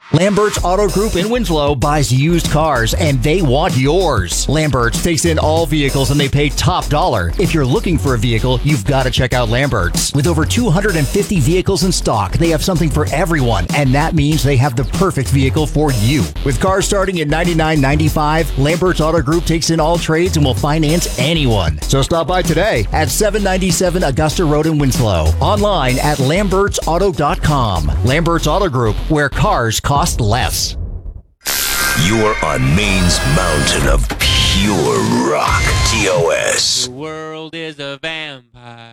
Lambert's Auto Group in Winslow buys used cars, and they want yours. Lambert's takes in all vehicles, and they pay top dollar. If you're looking for a vehicle, you've got to check out Lambert's. With over 250 vehicles in stock, they have something for everyone, and that means they have the perfect vehicle for you. With cars starting at $99.95, Lambert's Auto Group takes in all trades and will finance anyone. So stop by today at 797 Augusta Road in Winslow. Online at lambertsauto.com. Lambert's Auto Group, where cars cost less. You're on Maine's mountain of pure rock. TOS. The world is a vampire.